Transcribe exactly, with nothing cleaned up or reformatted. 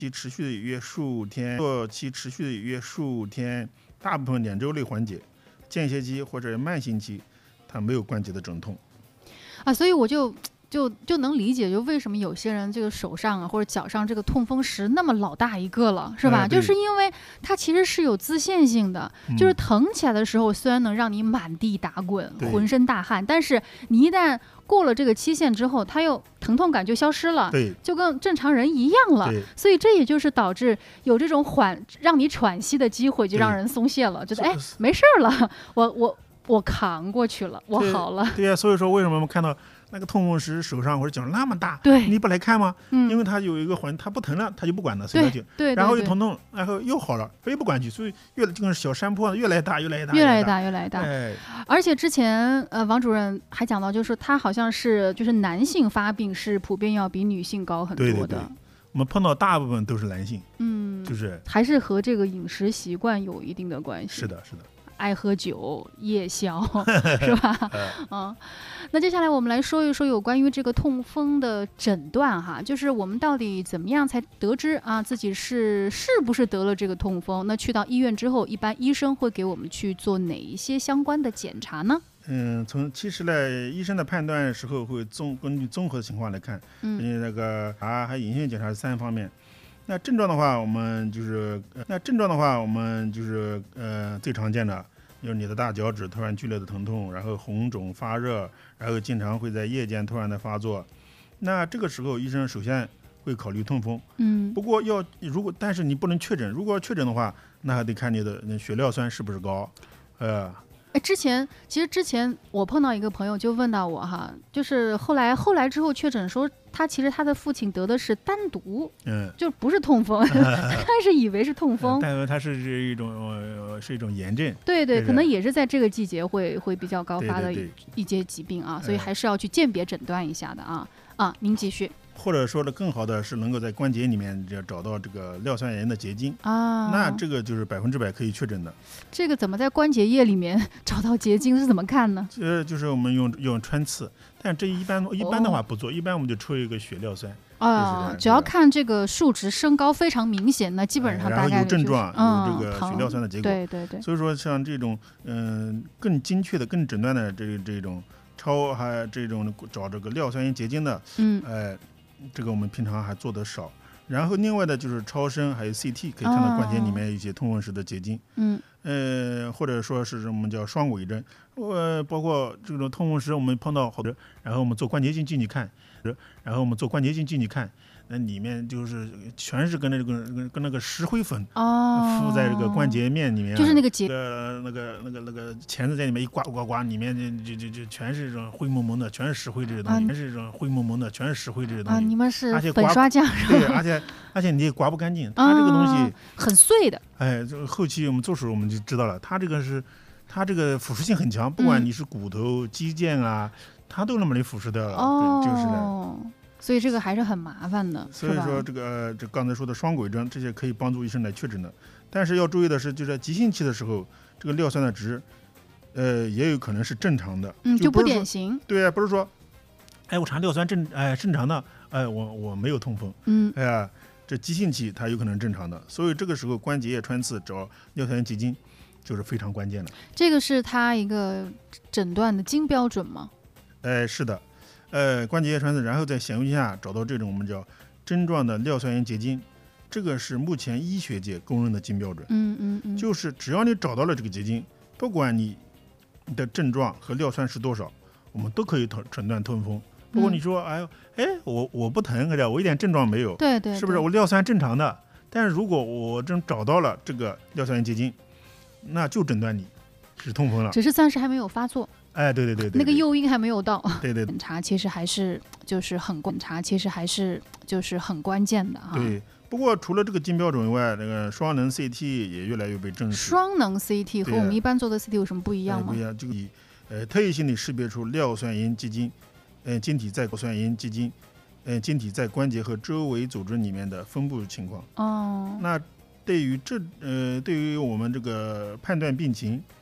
期持续约十五天，做期持续约十五天，大部分两周内缓解。间歇期或者慢性期，它没有关节的肿痛啊，所以我就就就能理解，就为什么有些人这个手上啊或者脚上这个痛风石那么老大一个了，是吧？ 哎、 就是因为它其实是有自限性的， 嗯、 就是疼起来的时候虽然能让你满地打滚、浑身大汗，但是你一旦过了这个期限之后，它又疼痛感就消失了， 对， 就跟正常人一样了。所以这也就是导致有这种缓让你喘息的机会，就让人松懈了，觉得哎没事了，我我我扛过去了，我好了。 对呀、啊，所以说为什么我们看到那个痛风石手上或者脚上那么大， 对， 你不来看吗？ 嗯， 因为它有一个环，它不疼了，它就不管了，随它去。 对， 然后又疼痛，然后又好了，非不管去，所以越就跟小山坡越来越大，越来越大， 越来越大，越来越大。 哎， 而且之前呃，王主任还讲到，就是他好像是就是男性发病是普遍要比女性高很多的。 对对对，我们碰到大部分都是男性， 嗯， 就是还是和这个饮食习惯有一定的关系。 是的，是的。 爱喝酒、夜宵，是吧？嗯，那接下来我们来说一说有关于这个痛风的诊断哈，就是我们到底怎么样才得知啊自己是是不是得了这个痛风？那去到医院之后，一般医生会给我们去做哪一些相关的检查呢？ 嗯，从其实呢，医生的判断时候会综根据综合的情况来看，嗯，那个啊，还有隐性检查是三方面。那症状的话，我们就是，呃、那症状的话，我们就是呃最常见的，就是你的大脚趾突然剧烈的疼痛，然后红肿发热，然后经常会在夜间突然的发作。那这个时候，医生首先会考虑痛风， 嗯， 不过要如果但是你不能确诊，如果要确诊的话，那还得看你的血尿酸是不是高，呃。 哎，之前其实之前我碰到一个朋友就问到我哈，就是后来后来之后确诊说他其实他的父亲得的是丹毒， 嗯， 就不是痛风，他是以为是痛风， 但是它是一种、呃、是一种炎症， 对对，可能也是在这个季节会会比较高发的一些疾病啊， 对对对， 所以还是要去鉴别诊断一下的啊啊，您继续。 或者说的更好的是能够在关节里面找到这个尿酸盐的结晶啊， 那这个就是百分之百可以确诊的。 这个怎么在关节液里面找到结晶是怎么看呢？ 呃，就是我们用用穿刺，但这一般一般的话不做，哦、一般我们就抽一个血尿酸啊、呃，只要看这个数值升高非常明显，那基本上大概、就是哎、然后有症状、 嗯、 有这个血尿酸的结果。 对对对。 所以说像这种嗯、呃、更精确的、更诊断的这这种超还这种找这个尿酸盐结晶的， 嗯， 呃。这个我们平常还做得少，然后另外的就是超声还有 C T 可以看到关节里面有一些痛风石的结晶， 嗯， 呃，或者说是我们叫双轨针，呃，包括这种痛风石我们碰到好多，然后我们做关节镜进去看，然后我们做关节镜进去看，那里面就是全是跟那个跟跟那个石灰粉哦敷在这个关节面里面， 就是那个结呃那个那个那个钳子在里面一刮刮刮，里面就就就全是这种灰蒙蒙的，全是石灰这些东西，全是这种灰蒙蒙的，全是石灰这些东西。 啊，你们是而且粉刷匠对，而且而且你也刮不干净，它这个东西、 啊、很碎的。 哎，这个后期我们做手我们就知道了，它这个是它这个腐蚀性很强，不管你是骨头、肌腱啊，它都那么的腐蚀掉了。 哦， 就是的。 所以这个还是很麻烦的。 所以说这个这刚才说的双轨针这些可以帮助医生来确诊的，但是要注意的是，就在急性期的时候，这个尿酸的值，呃，也有可能是正常的， 嗯， 就不典型。 对啊，不是说，哎，我查尿酸正哎正常的，哎，我我没有痛风， 嗯， 哎呀，这急性期它有可能正常的，所以这个时候关节液穿刺找尿酸盐结晶就是非常关键的。 这个是它一个诊断的金标准吗？ 哎，是的。呃，关节液穿刺，然后在显微镜下找到这种我们叫针状的尿酸盐结晶，这个是目前医学界公认的金标准。 嗯嗯嗯， 就是只要你找到了这个结晶，不管你的症状和尿酸是多少，我们都可以诊断痛风。不过你说，哎哎，我我不疼，我一点症状没有， 对 对, 对， 是不是？我尿酸正常的，但是如果我真找到了这个尿酸盐结晶，那就诊断你是痛风了， 只是暂时还没有发作。 哎，对对 对, 对, 对， 那个诱因还没有到。 对对， 检查其实还是就是很检查，其实还是就是很关键的哈。 对，不过除了这个金标准以外，那个双能 C T 也越来越被证实。 双能 C T 和我们一般做的 C T 有什么不一样吗？ 不一样，这个呃特异性地识别出尿酸盐结晶，呃晶体在尿酸盐结晶，呃晶体在关节和周围组织里面的分布情况。 哦， 那对于这呃对于我们这个判断病情。